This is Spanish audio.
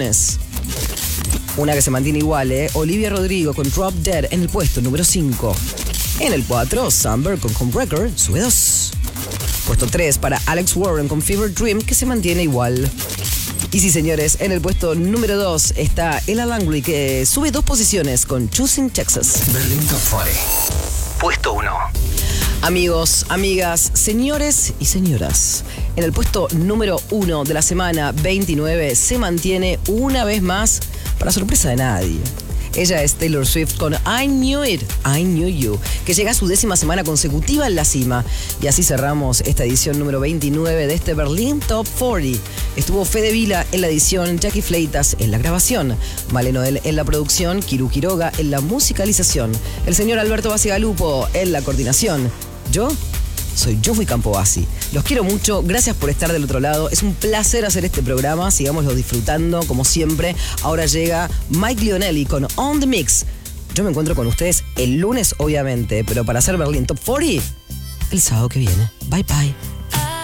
Una que se mantiene igual, Olivia Rodrigo con Drop Dead en el puesto número 5. En el 4, Sunburn con Homewrecker, sube 2. Puesto 3 para Alex Warren con Fever Dream, que se mantiene igual. Y sí, señores, en el puesto número 2 está Ella Langley, que sube 2 posiciones con Choosing Texas. Berlin Top 40. Puesto 1. Amigos, amigas, señores y señoras, en el puesto número 1 de la semana 29 se mantiene una vez más, para sorpresa de nadie. Ella es Taylor Swift con I Knew It, I Knew You, que llega a su 10ª semana consecutiva en la cima. Y así cerramos esta edición número 29 de este Berlin Top 40. Estuvo Fede Vila en la edición, Jackie Fleitas en la grabación, Male Noel en la producción, Kiru Quiroga en la musicalización, el señor Alberto Basigalupo en la coordinación. Yo soy Joffrey Campobasso. Los quiero mucho, gracias por estar del otro lado. Es un placer hacer este programa, sigámoslo disfrutando como siempre. Ahora llega Mike Lionelli con On The Mix. Yo me encuentro con ustedes el lunes, obviamente, pero para hacer Berlin Top 40, el sábado que viene. Bye bye.